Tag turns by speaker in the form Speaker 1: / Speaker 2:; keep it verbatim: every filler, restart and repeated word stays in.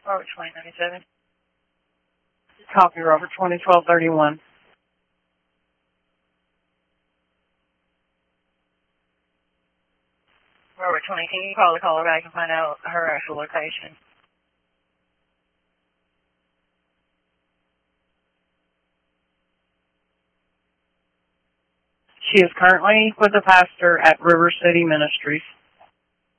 Speaker 1: Robert twenty ninety-seven.
Speaker 2: Copy, Robert twenty twelve thirty-one.
Speaker 1: Robert twenty, can you call the caller back and find out her actual location?
Speaker 2: She is currently with the pastor at River City Ministries.